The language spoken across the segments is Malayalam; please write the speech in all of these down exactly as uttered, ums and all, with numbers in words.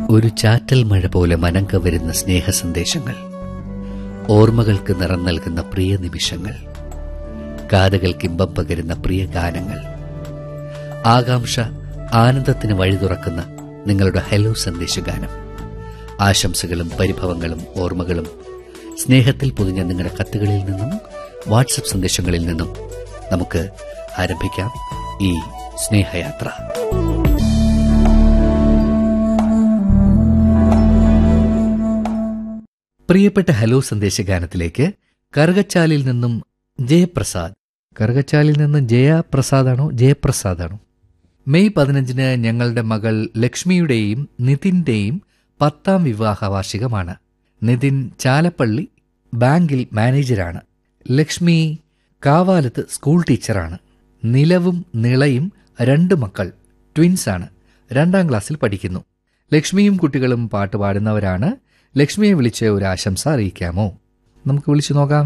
ഒരു ചാറ്റൽ മഴ പോലെ മനം കവരുന്ന സ്നേഹ സന്ദേശങ്ങൾ, ഓർമ്മകൾക്ക് നിറം നൽകുന്ന പ്രിയ നിമിഷങ്ങൾ, കാതുകൾക്ക് ഇമ്പം പകരുന്ന പ്രിയ ഗാനങ്ങൾ, ആകാംക്ഷ ആനന്ദത്തിന് വഴി തുറക്കുന്ന നിങ്ങളുടെ ഹലോ സന്ദേശഗാനം, ആശംസകളും പരിഭവങ്ങളും ഓർമ്മകളും സ്നേഹത്തിൽ പൊതിഞ്ഞ നിങ്ങളുടെ കത്തുകളിൽ നിന്നും വാട്സപ്പ് സന്ദേശങ്ങളിൽ നിന്നും നമുക്ക് ആരംഭിക്കാം ഈ സ്നേഹയാത്ര. പ്രിയപ്പെട്ട ഹലോ സന്ദേശഗാനത്തിലേക്ക് കറുകച്ചാലിൽ നിന്നും ജയപ്രസാദ്. കറുകച്ചാലിൽ നിന്നും ജയപ്രസാദാണോ ജയപ്രസാദാണോ? മെയ് പതിനഞ്ചിന് ഞങ്ങളുടെ മകൾ ലക്ഷ്മിയുടെയും നിതിന്റെയും പത്താം വിവാഹ വാർഷികമാണ്. നിതിൻ ചാലപ്പള്ളി ബാങ്കിൽ മാനേജരാണ്. ലക്ഷ്മി കാവാലത്ത് സ്കൂൾ ടീച്ചറാണ്. നിലവും നിളയും രണ്ട് മക്കൾ ട്വിൻസാണ്. രണ്ടാം ക്ലാസ്സിൽ പഠിക്കുന്നു. ലക്ഷ്മിയും കുട്ടികളും പാട്ട് പാടുന്നവരാണ്. ലക്ഷ്മിയെ വിളിച്ച് ഒരു ആശംസ അറിയിക്കാമോ? നമുക്ക് വിളിച്ചു നോക്കാം.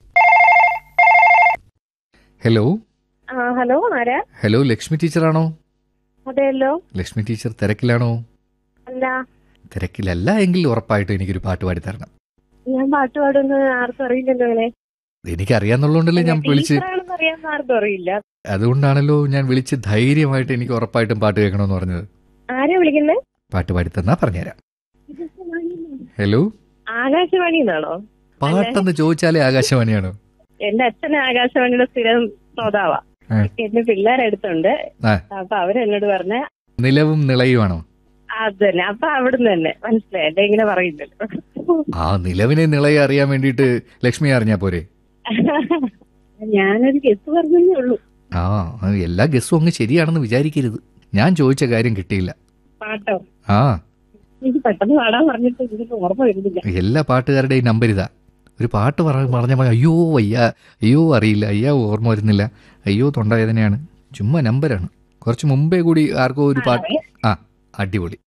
ഹലോ ഹലോ ആരാ? ഹലോ, ലക്ഷ്മി ടീച്ചറാണോ? അതെയല്ലോ. ലക്ഷ്മി ടീച്ചർ തിരക്കിലാണോ? അല്ല. തിരക്കിലല്ല എങ്കിൽ ഉറപ്പായിട്ടും എനിക്കൊരു പാട്ട് പാടി തരണം. ഞാൻ പാട്ട് പാടുന്ന ആർക്കും അറിയില്ലല്ലോ. എനിക്കറിയാന്നുള്ളതുകൊണ്ടല്ലേ ഞാൻ വിളിച്ച്, ആർക്കും അറിയില്ല. അതുകൊണ്ടാണല്ലോ ഞാൻ വിളിച്ച് ധൈര്യമായിട്ട് എനിക്ക് ഉറപ്പായിട്ടും പാട്ട് കേൾക്കണമെന്ന് പറഞ്ഞത്. ആരാ വിളിക്കുന്നത്? പാട്ട് പാടി തന്നാ പറഞ്ഞുതരാം. ഹലോ, ആകാശവാണി എന്നാണോ? പാട്ടെന്ന് ചോദിച്ചാലേ ആകാശവാണിയാണോ? എന്റെ അച്ഛൻ ആകാശവാണിയുടെ സ്ഥിരം ശ്രോതാവാ. എന്റെ പിള്ളേരെടുത്തുണ്ട്. അപ്പൊ അവരെന്നോട് പറഞ്ഞ നിലവും നിളയുമാണോ? അത് തന്നെ. അപ്പൊ അവിടുന്ന് തന്നെ മനസ്സിലായി. ഇങ്ങനെ പറയുന്നല്ലോ. ആ നിലവിനെ നിളയെ അറിയാൻ വേണ്ടിട്ട് ലക്ഷ്മി അറിഞ്ഞാ പോരെ? ഞാനൊരു ഗസ് പറഞ്ഞേ ഉള്ളൂ. ആ എല്ലാ ഗസ്സും അങ്ങ് ശരിയാണെന്ന് വിചാരിക്കരുത്. ഞാൻ ചോദിച്ച കാര്യം കിട്ടിയില്ല. പാട്ടോ? ആ എനിക്ക് പെട്ടെന്ന് പാടാൻ പറഞ്ഞിട്ട് ഇതിന് ഓർമ്മ വരുന്നില്ല. എല്ലാ പാട്ടുകാരുടെയും നമ്പർ ഇതാ. ഒരു പാട്ട് പറഞ്ഞ അയ്യോ അയ്യ അയ്യോ അറിയില്ല, അയ്യോ ഓർമ്മ വരുന്നില്ല, അയ്യോ തൊണ്ടവേദനയാണ്, ചുമ്മാ നമ്പരാണ്. കുറച്ച് മുമ്പേ കൂടി ആർക്കോ ഒരു പാട്ട്. ആ അടിപൊളി.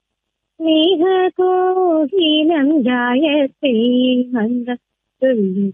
സ്നേഹകോകിലം ജായത്തെ